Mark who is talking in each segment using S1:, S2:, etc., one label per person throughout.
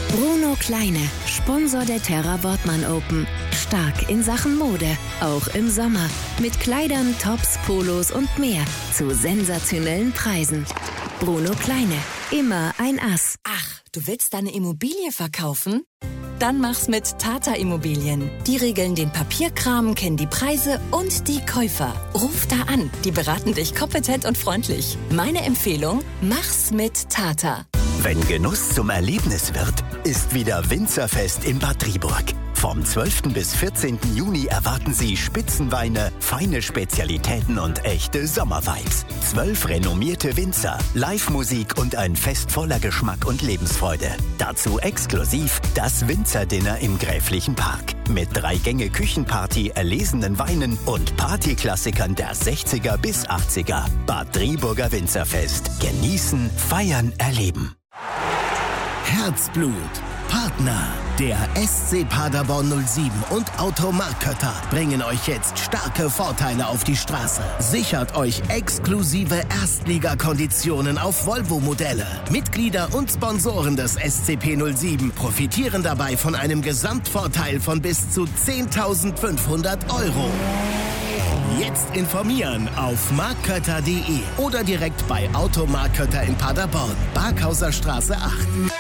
S1: Bruno Kleine, Sponsor der Terra Wortmann Open. Stark in Sachen Mode, auch im Sommer. Mit Kleidern, Tops, Polos und mehr. Zu sensationellen Preisen. Bruno Kleine, immer ein Ass.
S2: Ach, du willst deine Immobilie verkaufen? Dann mach's mit Tata Immobilien. Die regeln den Papierkram, kennen die Preise und die Käufer. Ruf da an, die beraten dich kompetent und freundlich. Meine Empfehlung, mach's mit Tata.
S3: Wenn Genuss zum Erlebnis wird, ist wieder Winzerfest in Bad Driburg. Vom 12. bis 14. Juni erwarten Sie Spitzenweine, feine Spezialitäten und echte Sommervibes. 12 renommierte Winzer, Live-Musik und ein Fest voller Geschmack und Lebensfreude. Dazu exklusiv das Winzerdinner im Gräflichen Park. Mit 3-Gänge-Küchenparty, erlesenen Weinen und Partyklassikern der 60er bis 80er. Bad Driburger Winzerfest. Genießen, feiern, erleben.
S4: Herzblut. Partner, der SC Paderborn 07 und Automark Kötter bringen euch jetzt starke Vorteile auf die Straße. Sichert euch exklusive Erstligakonditionen auf Volvo-Modelle. Mitglieder und Sponsoren des SCP 07 profitieren dabei von einem Gesamtvorteil von bis zu 10.500 €. Jetzt informieren auf markkötter.de oder direkt bei Automark Kötter in Paderborn, Barkhauser Straße 8.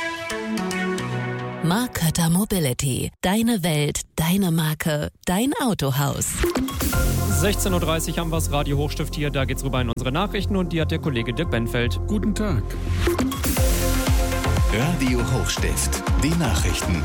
S1: Mark Kötter Mobility. Deine Welt, deine Marke, dein Autohaus.
S5: 16.30 Uhr haben wir das Radio Hochstift hier. Da geht's rüber in unsere Nachrichten und die hat der Kollege Dirk Benfeld.
S6: Guten Tag.
S7: Radio Hochstift. Die Nachrichten.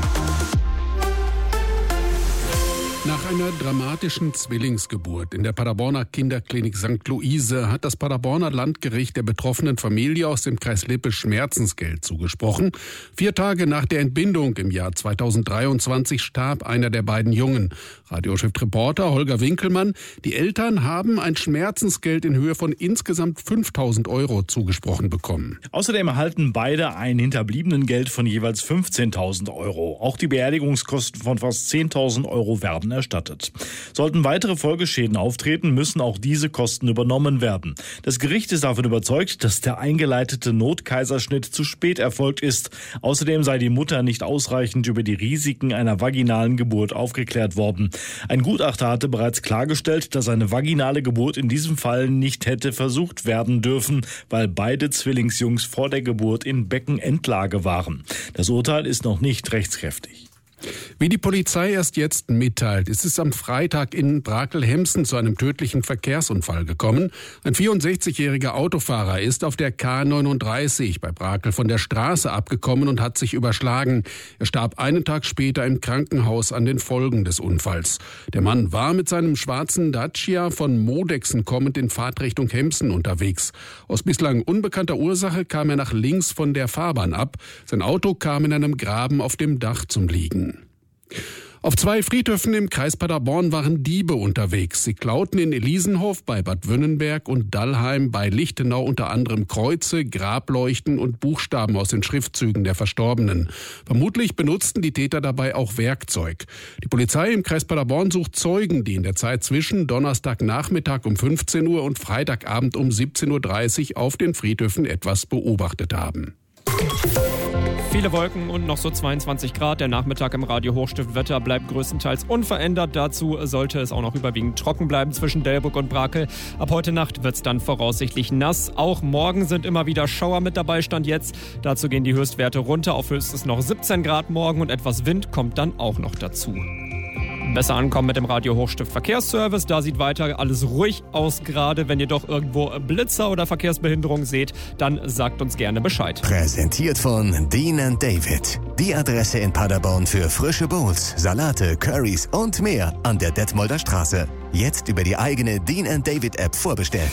S6: Nach einer dramatischen Zwillingsgeburt in der Paderborner Kinderklinik St. Luise hat das Paderborner Landgericht der betroffenen Familie aus dem Kreis Lippe Schmerzensgeld zugesprochen. 4 Tage nach der Entbindung im Jahr 2023 starb einer der beiden Jungen. Radiochef-Reporter Holger Winkelmann: Die Eltern haben ein Schmerzensgeld in Höhe von insgesamt 5.000 € zugesprochen bekommen.
S8: Außerdem erhalten beide ein Hinterbliebenengeld von jeweils 15.000 €. Auch die Beerdigungskosten von fast 10.000 € werden erstattet. Sollten weitere Folgeschäden auftreten, müssen auch diese Kosten übernommen werden. Das Gericht ist davon überzeugt, dass der eingeleitete Notkaiserschnitt zu spät erfolgt ist. Außerdem sei die Mutter nicht ausreichend über die Risiken einer vaginalen Geburt aufgeklärt worden. Ein Gutachter hatte bereits klargestellt, dass eine vaginale Geburt in diesem Fall nicht hätte versucht werden dürfen, weil beide Zwillingsjungs vor der Geburt in Beckenendlage waren. Das Urteil ist noch nicht rechtskräftig.
S6: Wie die Polizei erst jetzt mitteilt, ist es am Freitag in Brakel-Hemsen zu einem tödlichen Verkehrsunfall gekommen. Ein 64-jähriger Autofahrer ist auf der K39 bei Brakel von der Straße abgekommen und hat sich überschlagen. Er starb einen Tag später im Krankenhaus an den Folgen des Unfalls. Der Mann war mit seinem schwarzen Dacia von Modexen kommend in Fahrtrichtung Hemsen unterwegs. Aus bislang unbekannter Ursache kam er nach links von der Fahrbahn ab. Sein Auto kam in einem Graben auf dem Dach zum Liegen. Auf 2 Friedhöfen im Kreis Paderborn waren Diebe unterwegs. Sie klauten in Elisenhof bei Bad Wünnenberg und Dallheim bei Lichtenau unter anderem Kreuze, Grableuchten und Buchstaben aus den Schriftzügen der Verstorbenen. Vermutlich benutzten die Täter dabei auch Werkzeug. Die Polizei im Kreis Paderborn sucht Zeugen, die in der Zeit zwischen Donnerstagnachmittag um 15 Uhr und Freitagabend um 17.30 Uhr auf den Friedhöfen etwas beobachtet haben.
S5: Viele Wolken und noch so 22 Grad. Der Nachmittag im Radio Hochstift Wetter bleibt größtenteils unverändert. Dazu sollte es auch noch überwiegend trocken bleiben zwischen Delbrück und Brakel. Ab heute Nacht wird es dann voraussichtlich nass. Auch morgen sind immer wieder Schauer mit dabei, Stand jetzt. Dazu gehen die Höchstwerte runter. Auf höchstes noch 17 Grad morgen und etwas Wind kommt dann auch noch dazu. Besser ankommen mit dem Radio Hochstift Verkehrsservice. Da sieht weiter alles ruhig aus gerade. Wenn ihr doch irgendwo Blitzer oder Verkehrsbehinderung seht, dann sagt uns gerne Bescheid.
S7: Präsentiert von Dean & David. Die Adresse in Paderborn für frische Bowls, Salate, Currys und mehr an der Detmolder Straße. Jetzt über die eigene Dean & David App vorbestellen.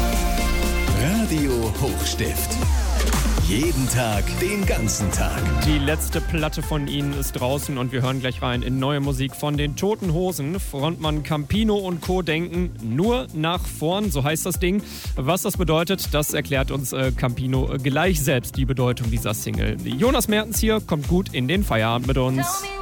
S7: Radio Hochstift. Jeden Tag, den ganzen Tag.
S5: Die letzte Platte von ihnen ist draußen und wir hören gleich rein in neue Musik von den Toten Hosen. Frontmann Campino und Co. denken nur nach vorn, so heißt das Ding. Was das bedeutet, das erklärt uns Campino gleich selbst, die Bedeutung dieser Single. Jonas Mertens hier kommt gut in den Feierabend mit uns.